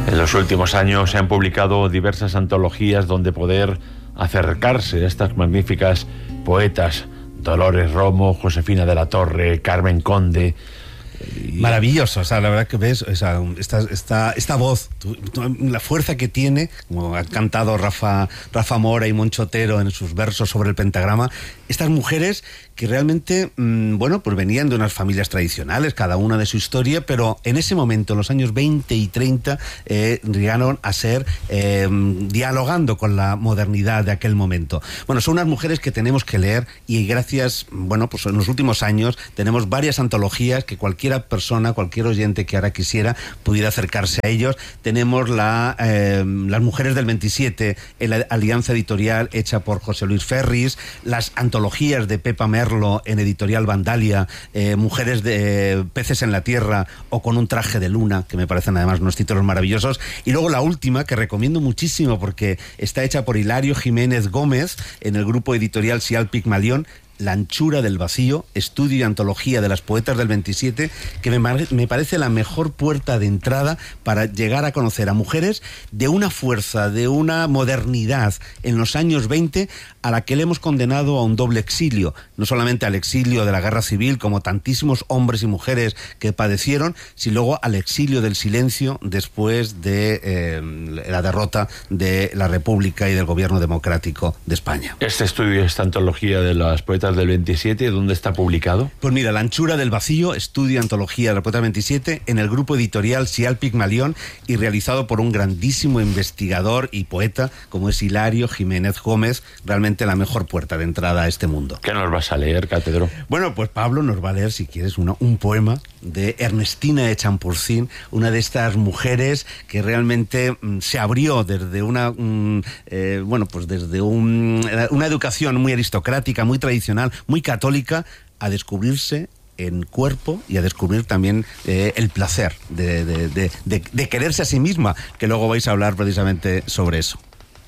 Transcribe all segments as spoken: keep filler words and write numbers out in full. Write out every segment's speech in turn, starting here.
En los últimos años se han publicado diversas antologías donde poder acercarse a estas magníficas poetas: Dolores Romo, Josefina de la Torre, Carmen Conde. Y... maravilloso, o sea, la verdad que ves o sea, esta, esta, esta voz, tu, tu, la fuerza que tiene, como ha cantado Rafa, Rafa Mora y Moncho Otero en sus versos sobre el pentagrama, estas mujeres que realmente, mmm, bueno, pues venían de unas familias tradicionales, cada una de su historia, pero en ese momento, en los años veinte y treinta, eh, llegaron a ser eh, dialogando con la modernidad de aquel momento. Bueno, son unas mujeres que tenemos que leer y gracias, bueno, pues en los últimos años tenemos varias antologías que cualquier persona, cualquier oyente que ahora quisiera pudiera acercarse a ellos. Tenemos la, eh, las Mujeres del veintisiete, en la alianza editorial hecha por José Luis Ferris, las antologías de Pepa Merlo en editorial Vandalia, eh, Mujeres de eh, Peces en la Tierra o Con un traje de luna, que me parecen además unos títulos maravillosos. Y luego la última, que recomiendo muchísimo porque está hecha por Hilario Jiménez Gómez en el grupo editorial Sial Pigmalión, La anchura del vacío, estudio y antología de las poetas del veintisiete, que me, me parece la mejor puerta de entrada para llegar a conocer a mujeres de una fuerza, de una modernidad en los años veinte a la que le hemos condenado a un doble exilio, no solamente al exilio de la guerra civil, como tantísimos hombres y mujeres que padecieron, sino luego al exilio del silencio después de eh, la derrota de la República y del gobierno democrático de España. Este estudio, esta antología de las poetas del veintisiete, ¿dónde está publicado? Pues mira, La anchura del vacío, estudio y antología de la poeta veintisiete, en el grupo editorial Sial Pigmalión y realizado por un grandísimo investigador y poeta como es Hilario Jiménez Gómez, realmente la mejor puerta de entrada a este mundo. ¿Qué nos vas a leer, Cátedro? Bueno, pues Pablo nos va a leer, si quieres, una, un poema de Ernestina de Champurcín, una de estas mujeres que realmente mm, se abrió desde una mm, eh, bueno, pues desde un, una educación muy aristocrática, muy tradicional, muy católica, a descubrirse en cuerpo y a descubrir también eh, el placer de, de, de, de, de quererse a sí misma, que luego vais a hablar precisamente sobre eso.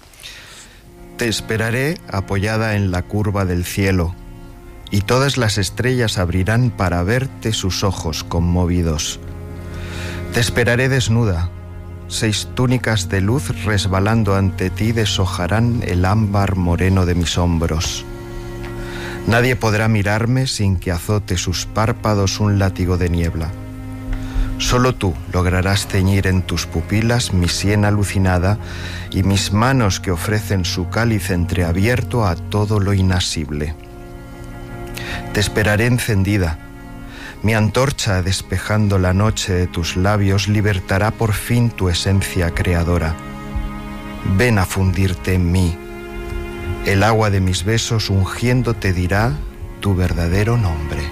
Te esperaré apoyada en la curva del cielo, y todas las estrellas abrirán para verte sus ojos conmovidos. Te esperaré desnuda, seis túnicas de luz resbalando ante ti deshojarán el ámbar moreno de mis hombros. Nadie podrá mirarme sin que azote sus párpados un látigo de niebla. Solo tú lograrás ceñir en tus pupilas mi sien alucinada y mis manos que ofrecen su cáliz entreabierto a todo lo inasible. Te esperaré encendida. Mi antorcha despejando la noche de tus labios libertará por fin tu esencia creadora. Ven a fundirte en mí. El agua de mis besos ungiendo te dirá tu verdadero nombre.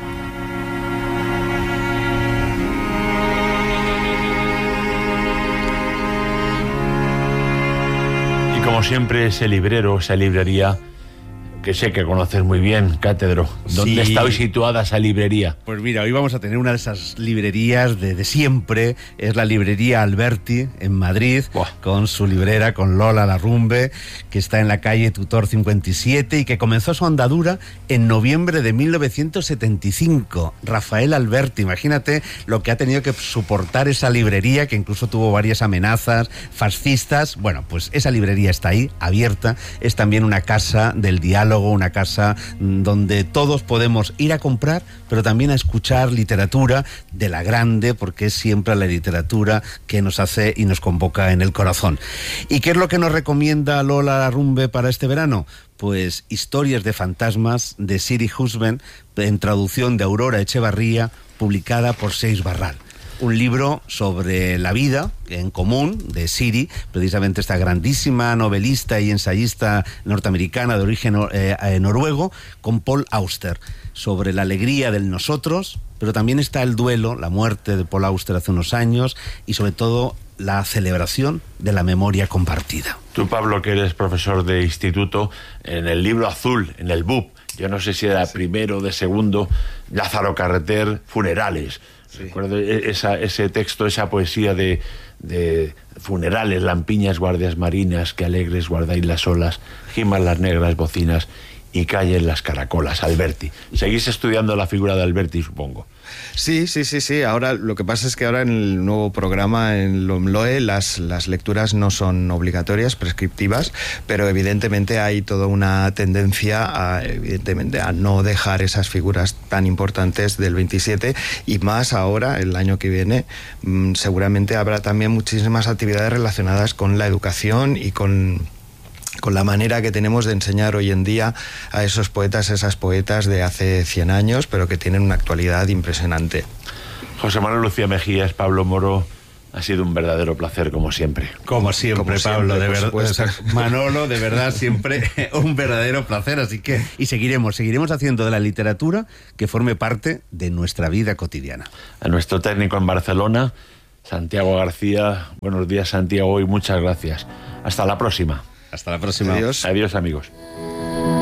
Y como siempre, ese librero, esa librería que sé que conoces muy bien, Cátedro. ¿Dónde Sí. está hoy situada esa librería? Pues mira, hoy vamos a tener una de esas librerías de, de siempre. Es la librería Alberti en Madrid. Buah. Con su librera, con Lola Larrumbe, que está en la calle Tutor cincuenta y siete y que comenzó su andadura en noviembre de mil novecientos setenta y cinco. Rafael Alberti, imagínate lo que ha tenido que soportar esa librería, que incluso tuvo varias amenazas fascistas. Bueno, pues esa librería está ahí, abierta. Es también una casa del diálogo, una casa donde todos podemos ir a comprar, pero también a escuchar literatura de la grande, porque es siempre la literatura que nos hace y nos convoca en el corazón. ¿Y qué es lo que nos recomienda Lola Larrumbe para este verano? Pues Historias de fantasmas de Siri Husband, en traducción de Aurora Echevarría, publicada por Seix Barral. Un libro sobre la vida en común de Siri, precisamente esta grandísima novelista y ensayista norteamericana de origen eh, noruego, con Paul Auster, sobre la alegría del nosotros, pero también está el duelo, la muerte de Paul Auster hace unos años y sobre todo la celebración de la memoria compartida. Tú, Pablo, que eres profesor de instituto, en el libro azul, en el B U P, yo no sé si era sí. primero o de segundo, Lázaro Carreter, Funerales. Sí. Recuerdo esa, ese texto, esa poesía de, de funerales, lampiñas guardias marinas, que alegres guardáis las olas, giman las negras bocinas y callen las caracolas. Alberti. Seguís estudiando la figura de Alberti, supongo. Sí, sí, sí, sí. Ahora lo que pasa es que ahora en el nuevo programa, en el OMLOE, las, las lecturas no son obligatorias, prescriptivas, pero evidentemente hay toda una tendencia a, evidentemente, a no dejar esas figuras tan importantes del veintisiete, y más ahora, el año que viene, mmm, seguramente habrá también muchísimas actividades relacionadas con la educación y con... con la manera que tenemos de enseñar hoy en día a esos poetas, esas poetas de hace cien años, pero que tienen una actualidad impresionante. José Manuel Lucía Mejías, Pablo Moro, ha sido un verdadero placer, como siempre. Como siempre, como Pablo, siempre, de verdad. O sea, Manolo, de verdad, siempre un verdadero placer. Así que, y seguiremos, seguiremos haciendo de la literatura que forme parte de nuestra vida cotidiana. A nuestro técnico en Barcelona, Santiago García. Buenos días, Santiago, y muchas gracias. Hasta la próxima. Hasta la próxima. Adiós. Adiós, amigos.